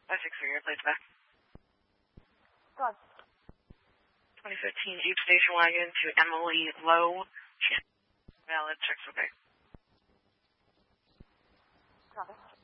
I fix for your plates back. Go on. 2015 Jeep station wagon to Emily Lowe. Valid, checks okay. Copy.